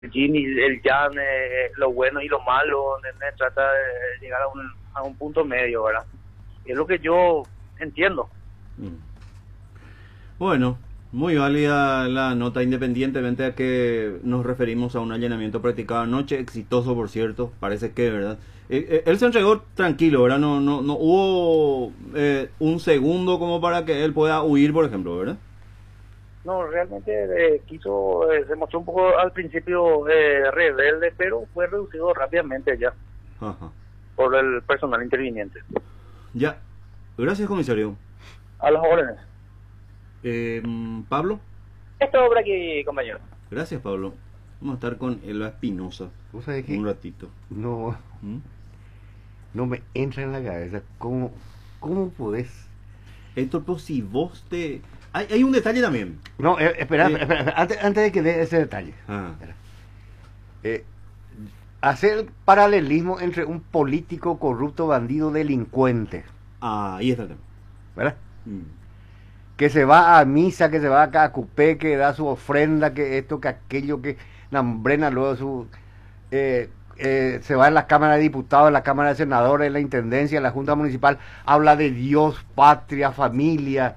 yin y el yang, lo bueno y lo malo, ¿entendés? Trata de llegar a un punto medio, ¿verdad? Es lo que yo entiendo. Mm. Bueno, muy válida la nota, independientemente de que nos referimos a un allanamiento practicado anoche, exitoso por cierto, parece que, ¿verdad? Él se entregó tranquilo, ¿verdad? No hubo un segundo como para que él pueda huir, por ejemplo, ¿verdad? No, realmente se mostró un poco al principio rebelde, pero fue reducido rápidamente ya Ajá. por el personal interviniente. Ya, gracias comisario. A las órdenes. Pablo. Esto por aquí, compañero. Gracias, Pablo. Vamos a estar con Elba Espinosa ¿Vos sabés que un ratito. no, ¿Mm? no me entra en la cabeza cómo podés? Héctor, pues si vos te... Hay un detalle también. No, espera, antes de que dé ese detalle. Ah. Espera. Hacer el paralelismo entre un político corrupto, bandido, delincuente, Ahí está el tema. ¿verdad? Mm. Que se va a misa, que se va a Cacupé, que da su ofrenda, que esto, que aquello, que nambrena luego su... se va en la Cámara de Diputados, en la Cámara de Senadores, en la Intendencia, en la Junta Municipal, habla de Dios, patria, familia.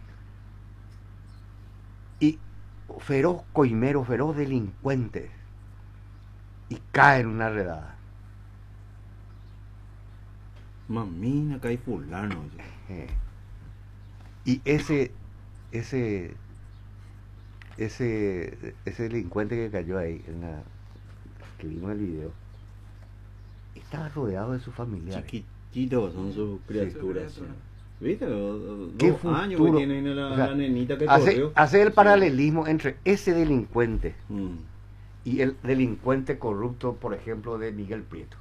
Y feroz coimero, feroz delincuente. Y cae en una redada. Mamina, acá hay fulano. Y ese delincuente que cayó ahí, que vimos el video, estaba rodeado de sus familiares. Chiquitos son sus criaturas. Sí. ¿Viste? ¿Qué 2 años que futuro? tiene la, O sea, la nenita que corrió. hace el paralelismo entre ese delincuente Mm. y el delincuente corrupto, por ejemplo, de Miguel Prieto,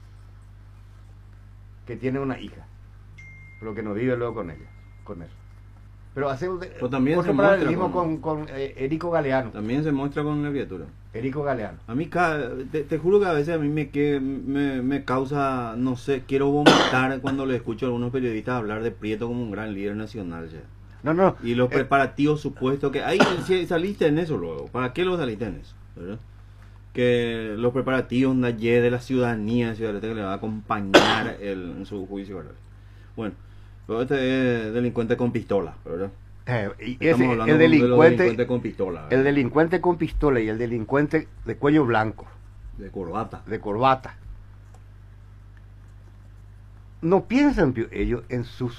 que tiene una hija, pero que no vive luego con él. Pero hace Pero también otro se muestra paralelismo con- con Erico Galeano. También se muestra con la criatura. Erico Galeano. A mí, te juro que a veces a mí me causa, no sé, quiero vomitar cuando le escucho a algunos periodistas hablar de Prieto como un gran líder nacional. Ya. No. Y los preparativos supuestos que... Ahí si saliste en eso luego. ¿Para qué lo saliste en eso? ¿Verdad? Que los preparativos de la ciudadanía que le va a acompañar en su juicio, ¿verdad? Bueno, pero este es delincuente con pistola, ¿verdad? Y Estamos hablando el de los delincuente delincuentes con pistola, ¿verdad? el delincuente con pistola y el delincuente de cuello blanco, De corbata. de corbata, no piensan ellos en sus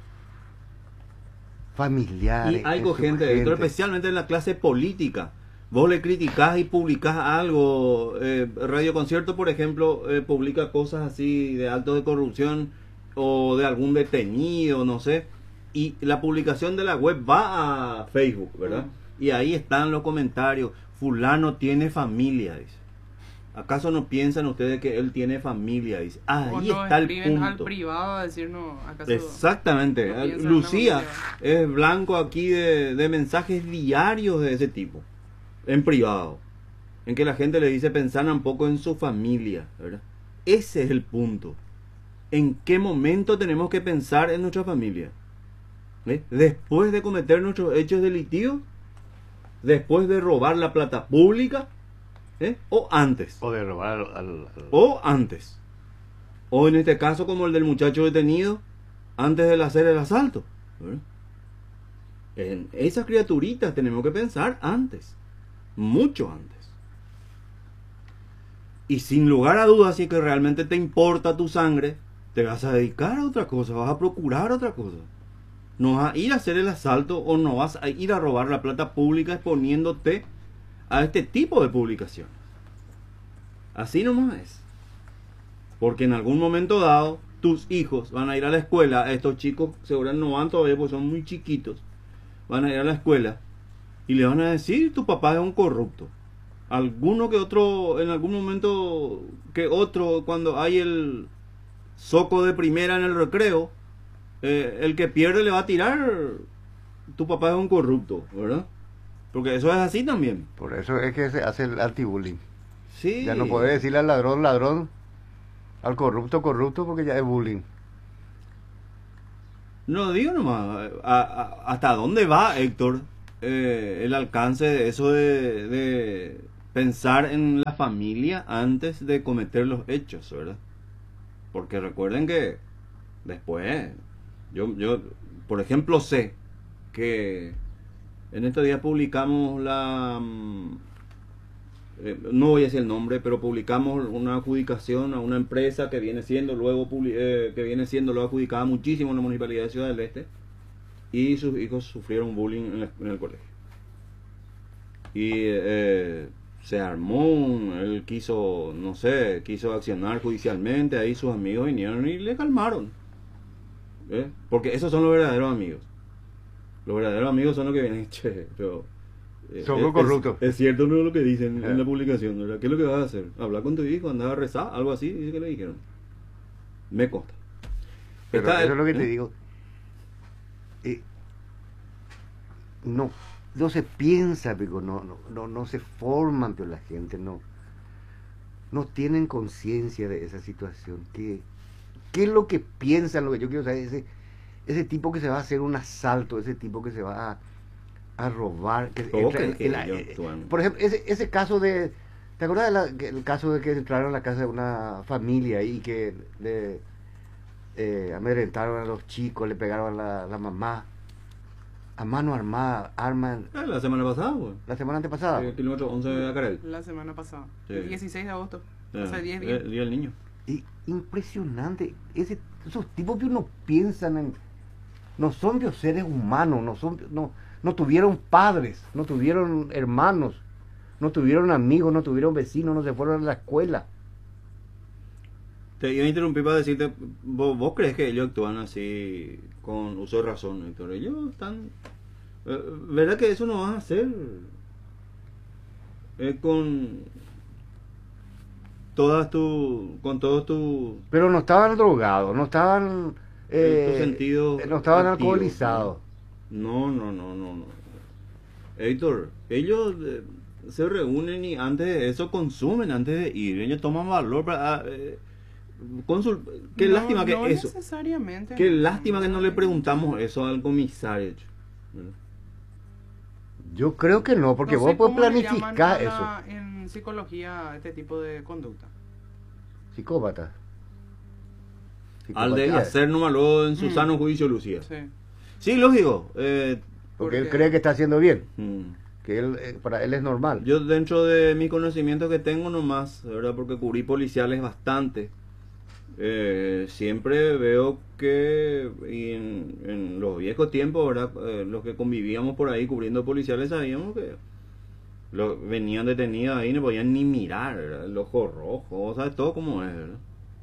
familiares. Y hay en su gente, especialmente en la clase política. Vos le criticás y publicás algo. Radio Concierto, por ejemplo, publica cosas así de actos de corrupción o de algún detenido, no sé. Y la publicación de la web va a Facebook, ¿verdad? Y ahí están los comentarios. Fulano tiene familia, dice. ¿Acaso no piensan ustedes que él tiene familia? Dice. Ahí o nos está el escriben al punto. privado a decirnos, ¿acaso Exactamente. no piensan Lucía en una es blanco aquí de mensajes diarios de ese tipo, en privado, en que la gente le dice pensar un poco en su familia, ¿verdad? Ese es el punto. ¿En qué momento tenemos que pensar en nuestra familia? ¿Después de cometer nuestros hechos delictivos? ¿Después de robar la plata pública? ¿O antes? O de robar O antes. O en este caso como el del muchacho detenido antes de hacer el asalto, ¿verdad? En esas criaturitas tenemos que pensar antes, mucho antes. Y sin lugar a dudas, si que realmente te importa tu sangre, te vas a dedicar a otra cosa, vas a procurar otra cosa. No vas a ir a hacer el asalto o no vas a ir a robar la plata pública exponiéndote a este tipo de publicaciones. Así nomás es. Porque en algún momento dado, tus hijos van a ir a la escuela. Estos chicos seguramente no van todavía porque son muy chiquitos. Van a ir a la escuela y le van a decir: tu papá es un corrupto. Alguno que otro, en algún momento que otro, cuando hay el zoco de primera en el recreo, el que pierde le va a tirar: tu papá es un corrupto, ¿verdad? Porque eso es así también. Por eso es que se hace el anti-bullying. Sí. Ya no podés decirle al ladrón, ladrón, al corrupto, corrupto, porque ya es bullying. No digo nomás, ¿hasta dónde va, Héctor, el alcance de eso de pensar en la familia antes de cometer los hechos, ¿verdad? Porque recuerden que después, yo por ejemplo, sé que en estos días publicamos no voy a decir el nombre, pero publicamos una adjudicación a una empresa que viene siendo luego adjudicada muchísimo en la Municipalidad de Ciudad del Este, y sus hijos sufrieron bullying en el colegio. Y se armó, él quiso accionar judicialmente, ahí sus amigos vinieron y le calmaron. Porque esos son los verdaderos amigos. Los verdaderos amigos son los que vienen, pero son corruptos. Es cierto lo que dicen en la publicación, ¿verdad? ¿Qué es lo que vas a hacer? ¿Hablar con tu hijo? ¿Andar a rezar? Algo así, dice que le dijeron. Me consta. Pero eso es lo que te digo. No se piensa, Pico, no se forman, pero la gente no tienen conciencia de esa situación. ¿Qué es lo que piensan? Lo que yo quiero saber, ese tipo que se va a hacer un asalto, ese tipo que se va a robar. Por ejemplo, ese caso de... ¿Te acuerdas el caso de que entraron a la casa de una familia y que le amedrentaron a los chicos, le pegaron a la mamá? A mano armada, armas. La semana pasada, güey. La semana antepasada. Kilómetro 11 de Acarel. La semana pasada. Sí. El 16 de agosto. Hace 10 días. días. Día del niño. Y impresionante. Esos tipos que uno piensan en... No son de seres humanos, no tuvieron padres, no tuvieron hermanos, no tuvieron amigos, no tuvieron vecinos, no se fueron a la escuela. Te iba a interrumpir para decirte, ¿vos crees que ellos actúan así con uso de razón, Héctor? Ellos están... ¿Verdad que eso no van a hacer? Con todos tus... Pero no estaban drogados, no estaban... no estaban alcoholizados. No. Héctor, ellos se reúnen y antes de eso consumen, antes de ir. Ellos toman valor para... Qué lástima que no eso. Necesariamente. Qué lástima que no le preguntamos eso al comisario. Yo creo que no, porque vos podés planificar eso. En psicología, este tipo de conducta. Psicópata. Al de hacer número en su sano juicio, Lucía. Sí, lógico. Porque él cree que está haciendo bien. Que para él es normal. Yo, dentro de mis conocimientos que tengo nomás, ¿verdad? Porque cubrí policiales bastante. Siempre veo que en los viejos tiempos, ¿verdad? Los que convivíamos por ahí cubriendo policiales sabíamos que venían detenidos ahí, no podían ni mirar, ¿verdad? El ojo rojo, ¿sabes? Todo como es, ¿verdad?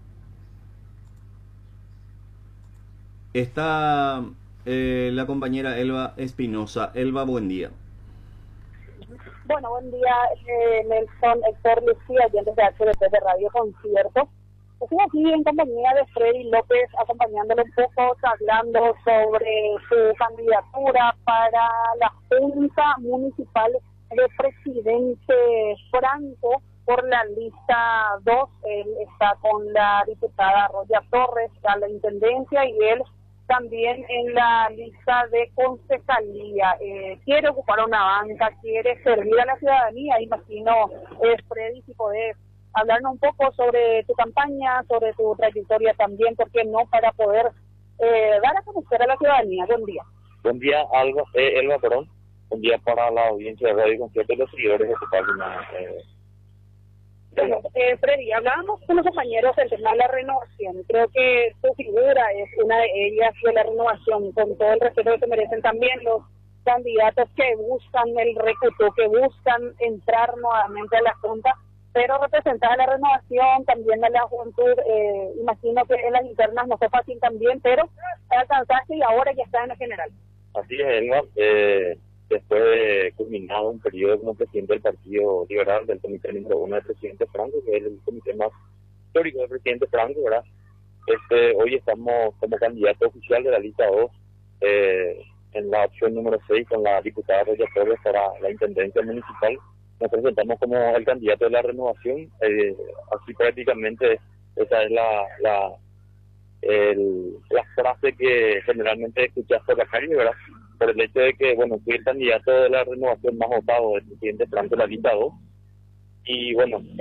Está la compañera Elba Espinosa. Elba, buen día. Bueno, buen día, Nelson, Héctor, Lucía, oyentes de HDP de Radio Concierto. Estoy aquí en compañía de Freddy López, acompañándole un poco, hablando sobre su candidatura para la Junta Municipal de Presidente Franco por la lista 2. Él está con la diputada Roya Torres a la Intendencia y él también en la lista de concejalía. Quiere ocupar una banca, quiere servir a la ciudadanía. Imagino, Freddy, si podés hablarnos un poco sobre tu campaña, sobre tu trayectoria también, ¿por qué no? Para poder dar a conocer a la ciudadanía. Buen día. Buen día, Elba, perdón. Buen día para la audiencia de Radio Concierto y los seguidores de tu página. Bueno, Freddy, hablábamos con los compañeros del tema de la renovación. Creo que tu figura es una de ellas de la renovación, con todo el respeto que merecen también los candidatos que buscan el recurso, que buscan entrar nuevamente a la Junta, pero representar a la renovación, también a la juventud. Imagino que en las internas no fue fácil también, pero alcanzaste y ahora ya está en la general. Así es, Elba. Después de culminado un periodo como presidente del Partido Liberal, del comité número 1 del presidente Franco, que es el comité más histórico del presidente Franco, ¿verdad? Hoy estamos como candidato oficial de la lista 2 en la opción número 6 con la diputada Roya Torres para la Intendencia Municipal. Nos presentamos como el candidato de la renovación. Así prácticamente esa es la frase que generalmente escuchas por la calle, ¿verdad? Por el hecho de que, bueno, fui el candidato de la renovación más votado del presidente Franco, la lista 2, Y bueno,